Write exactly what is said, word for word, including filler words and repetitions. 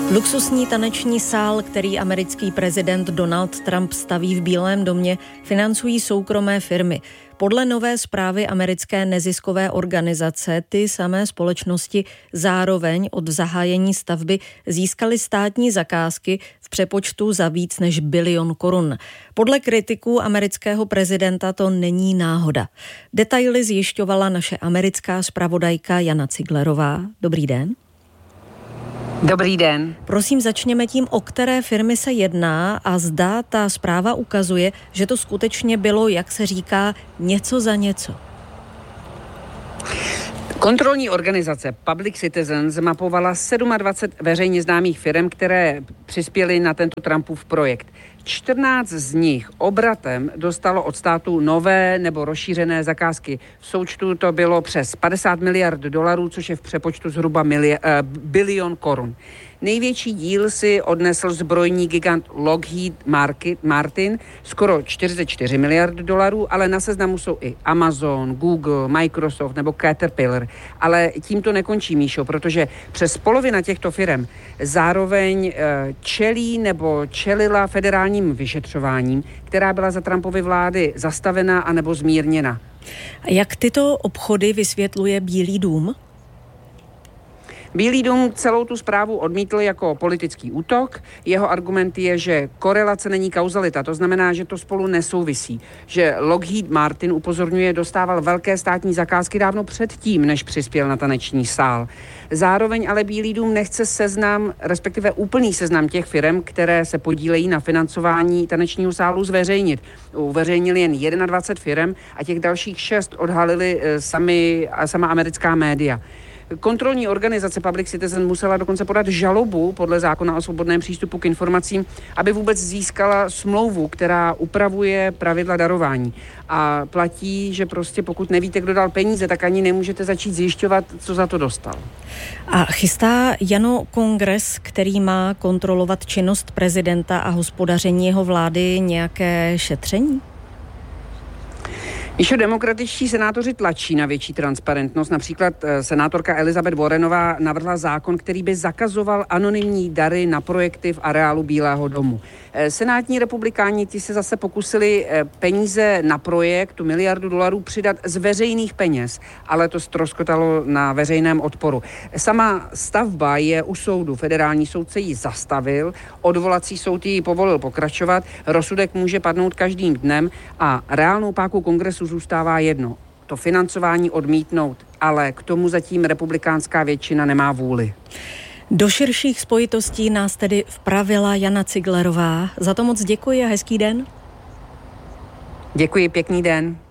Luxusní taneční sál, který americký prezident Donald Trump staví v Bílém domě, financují soukromé firmy. Podle nové zprávy americké neziskové organizace ty samé společnosti zároveň od zahájení stavby získaly státní zakázky v přepočtu za víc než bilion korun. Podle kritiků amerického prezidenta to není náhoda. Detaily zjišťovala naše americká zpravodajka Jana Ciglerová. Dobrý den. Dobrý den. Prosím, začněme tím, o které firmy se jedná a zda ta zpráva ukazuje, že to skutečně bylo, jak se říká, něco za něco. Kontrolní organizace Public Citizen zmapovala dvacet sedm veřejně známých firm, které přispěly na tento Trumpův projekt. čtrnáct z nich obratem dostalo od státu nové nebo rozšířené zakázky. V součtu to bylo přes padesát miliard dolarů, což je v přepočtu zhruba milia, uh, bilion korun. Největší díl si odnesl zbrojní gigant Lockheed Martin, skoro čtyřicet čtyři miliard dolarů, ale na seznamu jsou i Amazon, Google, Microsoft nebo Caterpillar. Ale tím to nekončí, Míšo, protože přes polovina těchto firm zároveň čelí nebo čelila federálním vyšetřováním, která byla za Trumpovy vlády zastavena anebo zmírněna. Jak tyto obchody vysvětluje Bílý dům? Bílý dům celou tu zprávu odmítl jako politický útok. Jeho argument je, že korelace není kauzalita, to znamená, že to spolu nesouvisí. Že Lockheed Martin, upozorňuje, dostával velké státní zakázky dávno předtím, než přispěl na taneční sál. Zároveň ale Bílý dům nechce seznam, respektive úplný seznam těch firm, které se podílejí na financování tanečního sálu, zveřejnit. Uveřejnili jen dvacet jedna firm a těch dalších šest odhalili sami, sama americká média. Kontrolní organizace Public Citizen musela dokonce podat žalobu podle zákona o svobodném přístupu k informacím, aby vůbec získala smlouvu, která upravuje pravidla darování. A platí, že prostě pokud nevíte, kdo dal peníze, tak ani nemůžete začít zjišťovat, co za to dostal. A chystá Jano kongres, který má kontrolovat činnost prezidenta a hospodaření jeho vlády, nějaké šetření? Míšo, demokratičtí senátoři tlačí na větší transparentnost. Například senátorka Elizabeth Warrenová navrhla zákon, který by zakazoval anonymní dary na projekty v areálu Bílého domu. Senátní republikáni ti se zase pokusili peníze na projekt, tu miliardu dolarů, přidat z veřejných peněz, ale to ztroskotalo na veřejném odporu. Sama stavba je u soudu. Federální soudce ji zastavil, odvolací soud ji povolil pokračovat, rozsudek může padnout každým dnem a reálnou pákou kongresu zůstává jedno. To financování odmítnout, ale k tomu zatím republikánská většina nemá vůli. Do širších spojitostí nás tedy vpravila Jana Ciglerová. Za to moc děkuji a hezký den. Děkuji, pěkný den.